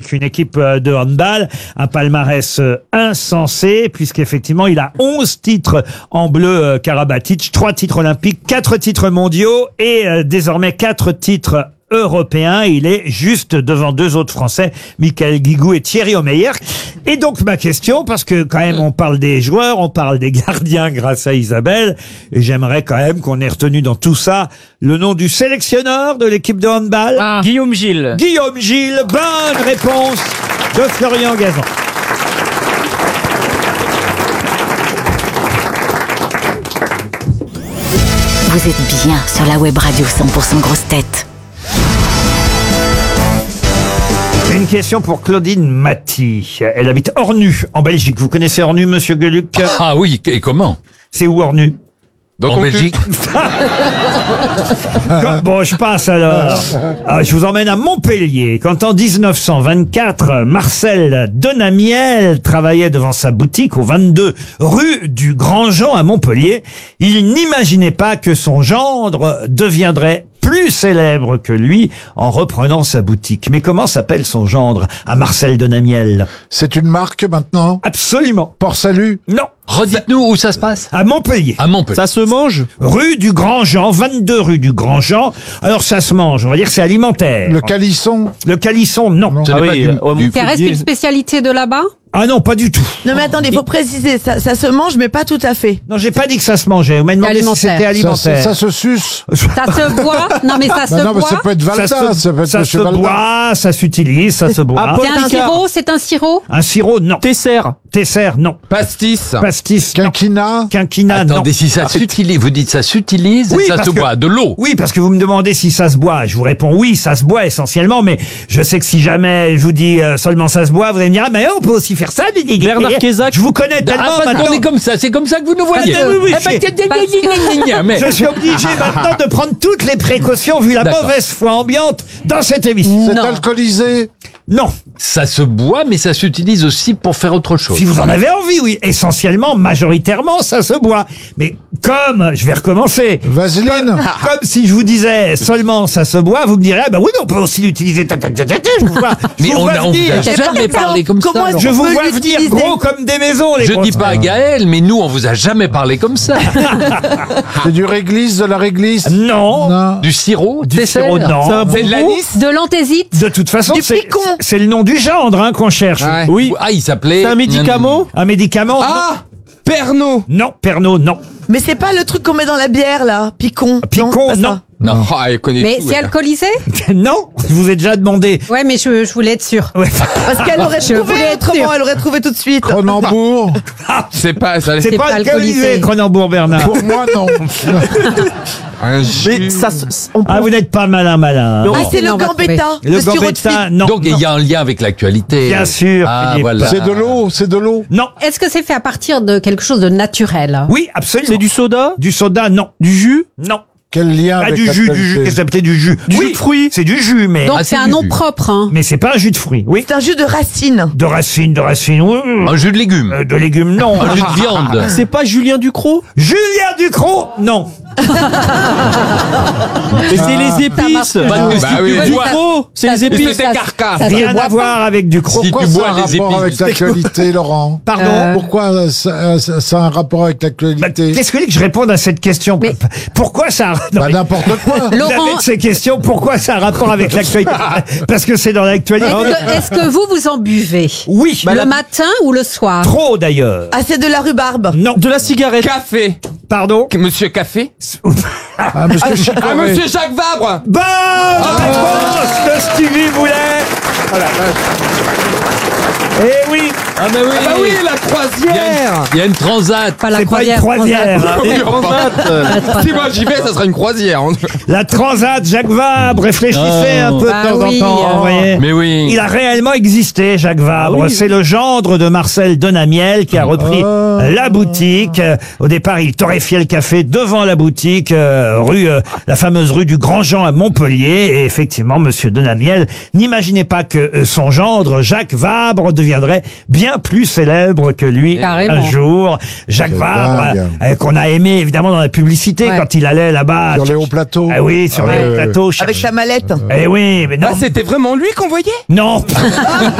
avec une équipe de handball, un palmarès insensé, puisqu'effectivement, il a 11 titres en bleu Karabatic, 3 titres olympiques, 4 titres mondiaux et désormais 4 titres européen. Il est juste devant 2 autres Français, Michael Guigou et Thierry Omeyer. Et donc ma question, parce que quand même on parle des joueurs, on parle des gardiens grâce à Isabelle, et j'aimerais quand même qu'on ait retenu dans tout ça le nom du sélectionneur de l'équipe de handball. Guillaume Gilles. Guillaume Gilles, bonne réponse de Florian Gazan. Vous êtes bien sur la web radio 100% grosses têtes. Une question pour Claudine Maty. Elle habite Ornu, en Belgique. Vous connaissez Ornu, monsieur Gueluc? Ah oui, et comment? C'est où Ornu? En Belgique. Bon, je passe alors. Je vous emmène à Montpellier. Quand en 1924, Marcel Denamiel travaillait devant sa boutique au 22 rue du Grand Jean à Montpellier, il n'imaginait pas que son gendre deviendrait plus célèbre que lui en reprenant sa boutique. Mais comment s'appelle son gendre à Marcel Denamiel? C'est une marque maintenant? Absolument. Port Salut? Non. Redites-nous où ça se passe. À Montpellier. À Montpellier. Ça se mange? Rue du Grand Jean, 22 rue du Grand Jean. Alors ça se mange, on va dire c'est alimentaire. Le calisson? Le calisson, non. Ce n'est pas du Ça reste une spécialité de là-bas? Ah non, pas du tout. Non mais attendez, faut préciser, ça se mange mais pas tout à fait. Non, j'ai pas dit que ça se mangeait. Vous m'avez demandé si c'était alimentaire. Ça se suce? Ça se boit? Non mais ça se Non, mais boit? ça peut être Valda, ça peut être ça se Monsieur Valda. boit, ça s'utilise, ça se boit. Paul C'est un Picard. sirop? C'est un sirop? Un sirop, non. Tesser. Tesser, non. Pastis. Pastis, non. Quinquina? Quinquina, non. Attendez, si ça s'utilise, vous dites ça s'utilise Oui, et ça parce se que- boit. De l'eau. Oui, parce que vous me demandez si ça se boit. Je vous réponds oui, ça se boit essentiellement, mais je sais que si jamais je vous dis seulement ça se boit, vous allez me dire, ah, mais on peut aussi faire ça. Bernard Kézac. Je vous connais tellement Ah, parce maintenant. qu'on est comme ça, c'est comme ça que vous nous voyez. Ah, oui, oui, Eh ben, j'ai- mais- Je suis obligé maintenant de prendre toutes les précautions vu la D'accord. mauvaise foi ambiante dans cette émission. C'est alcoolisé? Non. Ça se boit, mais ça s'utilise aussi pour faire autre chose. Si vous en avez envie, oui. Essentiellement, majoritairement, ça se boit. Mais comme, je vais recommencer. Vaseline? Comme si je vous disais seulement ça se boit, vous me direz, ah bah oui, mais on peut aussi l'utiliser. Je vous vois, je Mais vous on vois a venir. jamais parlé comme ça. Comment est-ce Laurent. Je vous peut vois venir l'utiliser. gros comme des maisons, les Je grosses dis pas à têtes. Gaël, mais nous, on vous a jamais parlé comme ça. C'est du réglisse, de la réglisse? Non. Non. Du sirop, Du Tesser. sirop, non. C'est de l'anis? De l'anthésite? De toute façon, Du c'est picon. c'est le nom du gendre qu'on cherche. Ouais. Oui. Ah, il s'appelait. C'est un médicament? Un médicament? Ah, Pernod. Non. Pernod, non. Mais c'est pas le truc qu'on met dans la bière là, picon. Picon, c'est pas non. ça. Non. Ah, elle connaît Mais tout. c'est elle. alcoolisé? Non. Je vous ai déjà demandé. Ouais, mais je voulais être sûre. Ouais. Parce qu'elle aurait Je trouvé voulais être autrement, sûre. elle aurait trouvé tout de suite. Cronenbourg? C'est pas ça. C'est C'est pas pas alcoolisé, alcoolisé. Cronenbourg, Bernard. Pour moi, non. Un Mais jus. ça, on peut... Ah, vous n'êtes pas malin. Non. Ah, c'est le on va gambetta. Le sirop de gambetta, figue. non. Donc, il y a un lien avec l'actualité. Bien sûr. Ah, Philippe. voilà. C'est de l'eau, c'est de l'eau. Non. Est-ce que c'est fait à partir de quelque chose de naturel? Oui, absolument. C'est du soda? Du soda, non. Du jus? Non. Quel lien Ah, avec du jus, l'actualité? qu'est-ce que ça s'appelait du jus? Du Oui, jus de fruits? c'est du jus, mais... Donc Ah, c'est c'est un du nom jus. propre, hein? Mais c'est pas un jus de fruits, oui. C'est un jus de racine. De racines, oui. Un jus de légumes. De légumes, non. Un jus de viande. C'est pas Julien Ducrot? Julien Ducrot, non. Mais c'est les épices. Bah, Bah oui. Ducrot, c'est les Mais épices. c'était carcasse. Ça se Rien boit à voir avec Ducrot. Si Pourquoi tu ça bois a un les rapport épices. avec l'actualité, Laurent? Pardon. Pourquoi ça a un rapport avec Bah, l'actualité? qu'est-ce que vous voulez que je réponde à cette question? Mais- Pourquoi ça... Non, Bah, mais n'importe quoi. vous avez Laurent, de ces questions, pourquoi ça a un rapport avec l'actualité? Parce que c'est dans l'actualité. est-ce que vous en buvez? Oui. Le matin ou le soir? Trop, d'ailleurs. Ah, c'est de la rhubarbe. Non. De la cigarette. Café. Pardon. Monsieur Café. Ah, monsieur Ah, Chicoré. monsieur Jacques Vabre. Bonne réponse de Stevie Boulet. Oh la vache. Eh oui. Ah, bah oui. Ah bah oui, la croisière. Il y a une transat. Pas la C'est pas une croisière. croisière. Oui, enfin, si moi j'y vais, ça sera une croisière. La Transat, Jacques Vabre, réfléchissez un peu de Bah temps oui, en temps, vous voyez. Mais oui. Il a réellement existé, Jacques Vabre. C'est le gendre de Marcel Denamiel qui a repris la boutique. Au départ, il torréfiait le café devant la boutique, la fameuse rue du Grand Jean à Montpellier. Et effectivement, monsieur Denamiel n'imaginait pas que son gendre, Jacques Vabre, deviendrait bien plus célèbre que lui Carrément. un jour. Jacques C'est Vabre, dingue. qu'on a aimé évidemment dans la publicité Ouais. quand il allait là-bas. Sur les hauts plateaux. Ah oui, sur les hauts plateaux. Avec sa mallette. Eh oui, mais non. Ah, c'était vraiment lui qu'on voyait? Non.